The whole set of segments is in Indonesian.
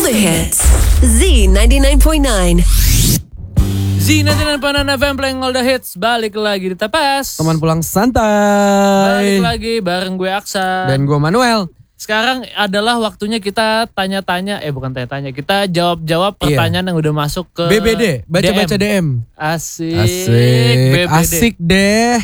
the hits. Z99.9. Z99.9 FM playing all the hits. Balik lagi di Tepes. Teman pulang santai. Balik lagi bareng gue Aksa. Dan gue Manuel. Sekarang adalah waktunya kita tanya-tanya. Bukan tanya-tanya. Kita jawab-jawab pertanyaan yang udah masuk ke BBD. Baca-baca DM. Asik. BBD. Asik deh.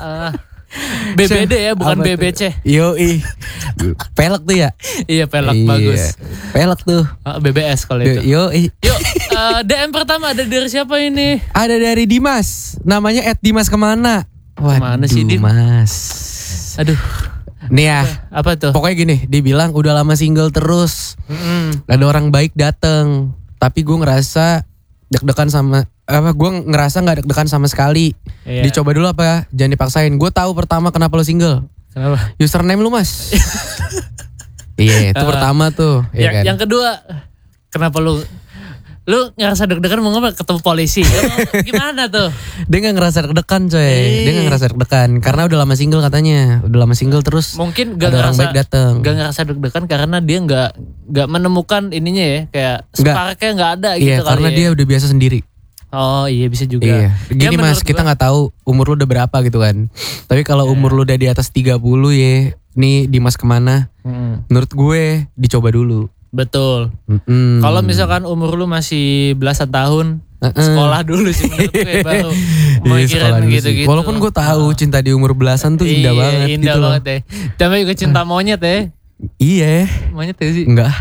BBD ya, bukan BBC. Yoi. Pelek tuh ya? Iya, pelek bagus. Pelek tuh. BBS kalau itu. Yoi. Yuk, DM pertama ada dari siapa ini? Ada dari Dimas. Namanya @Dimas kemana? Kemana sih, Dim? Dimas. Aduh. Nih ya. Apa tuh? Pokoknya gini, dibilang udah lama single terus. Ada orang baik dateng. Tapi gue ngerasa deg-degan sama gue ngerasa nggak deg-degan sama sekali. Iya. Dicoba dulu apa ya? Jangan dipaksain. Gue tahu pertama kenapa lo single. Kenapa? Username lu mas. Iya, itu pertama tuh. Iya kan? Yang kedua, kenapa lu ngerasa deg-degan mau ngapa ketemu polisi? Gimana tuh? Dia gak ngerasa deg-degan coy. Dia gak ngerasa deg-degan karena udah lama single katanya. Udah lama single terus. Mungkin gak ada orang baik dateng. Gak ngerasa deg-degan karena dia gak menemukan ininya ya, kayak sparknya gak ada gitu. Iya, karena dia udah biasa sendiri. Oh iya, bisa juga. Iya. Gini mas, kita gak tahu umur lu udah berapa gitu kan. Tapi kalau umur lu udah di atas 30 ya, nih Dimas kemana? Menurut gue dicoba dulu. Betul. Kalau misalkan umur lu masih belasan tahun, sekolah dulu sih menurut gue baru mikirin gitu-gitu. Walaupun gue tahu cinta di umur belasan tuh indah banget indah gitu loh. Banget ya. Tapi juga cinta monyet ya. Iya. Monyet ya sih? Enggak.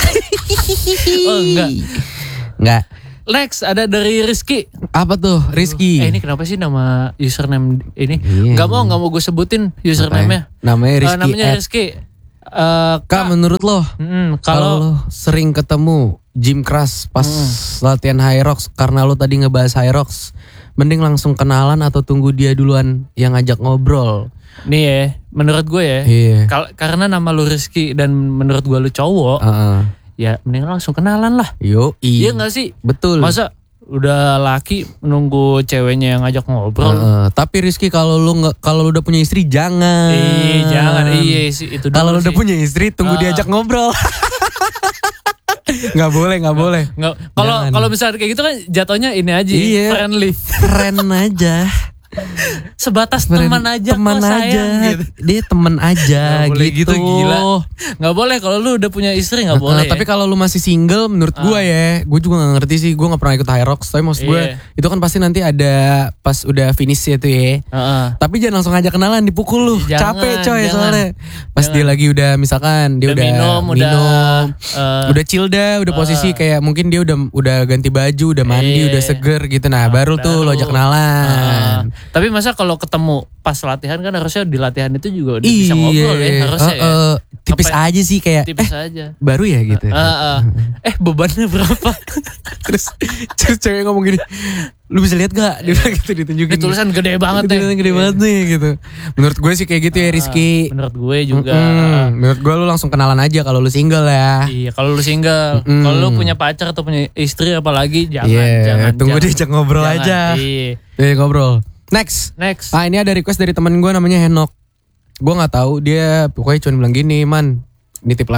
Oh enggak. Next ada dari Rizky. Apa tuh Rizky? Ini kenapa sih nama username ini? Gak mau gue sebutin username-nya. Namanya Rizky. Namanya Rizky. Kak, menurut lo kalau lo sering ketemu gym keras pas latihan high rocks karena lo tadi ngebahas high rocks, mending langsung kenalan atau tunggu dia duluan yang ngajak ngobrol? Nih ya, menurut gue ya, karena nama lo Rizky dan menurut gue lo cowok, ya mending langsung kenalan lah. Iya gak sih? Betul. Masa udah laki menunggu ceweknya yang ngajak ngobrol. Tapi Rizky kalau lu udah punya istri jangan. Jangan. Iya sih itu. Kalau lu udah punya istri tunggu diajak ngobrol. Nggak boleh. Kalau misalnya kayak gitu kan jatuhnya ini aja, friendly. Friend aja. Sebatas teman aja. Gitu. Dia teman aja gitu. Gila. Nggak boleh kalau lu udah punya istri, nggak boleh. Tapi kalau lu masih single, menurut gue ya, gue juga nggak ngerti sih. Gue nggak pernah ikut high rocks. Tapi maksud gue itu kan pasti nanti ada pas udah finish ya tuh ya. Tapi jangan langsung ngajak kenalan, dipukul lu. Capek coy soalnya. Pas dia lagi udah misalkan dia udah minum, udah chill dah, udah posisi kayak mungkin dia udah ganti baju, udah mandi, udah seger gitu. Nah baru tuh lo ajak kenalan. Tapi masa kalau ketemu pas latihan kan harusnya di latihan itu juga udah bisa ngobrol ya harusnya ya. Tipis aja sih kayak tipis aja. Baru ya gitu. Bebannya berapa? terus cewek ngomong gini, lu bisa lihat gak? Dia bilang gitu, ditunjukin. Ini tulisan gede banget ya. Tulisan gede banget nih gitu. Menurut gue sih kayak gitu ya Rizky. Menurut gue juga. Menurut gue lu langsung kenalan aja kalau lu single ya. Iya, kalau lu single. Kalau lu punya pacar atau punya istri apalagi jangan. Tunggu diajak ngobrol aja. Iya, ngobrol. Next. Ini ada request dari temen gue namanya Henok. Gue nggak tahu dia pokoknya cuma bilang gini, man, nitip